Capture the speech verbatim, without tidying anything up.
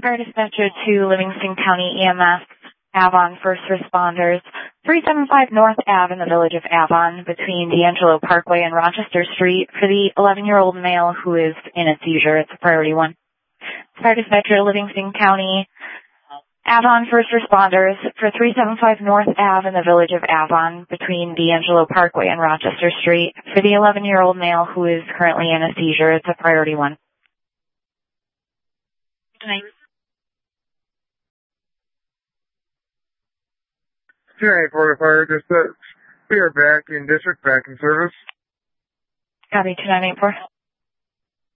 Fire Dispatcher to Livingston County E M S, Avon First Responders, three seventy-five North Ave in the village of Avon between D'Angelo Parkway and Rochester Street for the eleven-year-old male who is in a seizure. It's a priority one. Fire Dispatcher to Livingston County, Avon First Responders for three seventy-five North Ave in the village of Avon between D'Angelo Parkway and Rochester Street for the eleven-year-old male who is currently in a seizure. It's a priority one. two ninety-four Fire Dispatch. We are back in district, back in service. Copy, two nine eight four.